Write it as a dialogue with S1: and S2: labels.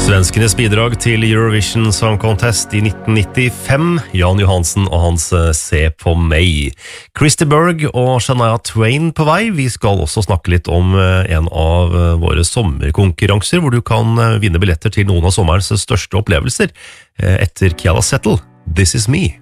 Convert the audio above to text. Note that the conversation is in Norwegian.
S1: Svenskenes bidrag til Eurovision Song Contest i 1995, Jan Johansen og hans Se på meg. Christy Berg og Shania Twain på vei. Vi skal også snakke litt om en av våre sommerkonkurranser, hvor du kan vinne billetter til noen av sommerens største opplevelser etter Keala Settle, This Is Me.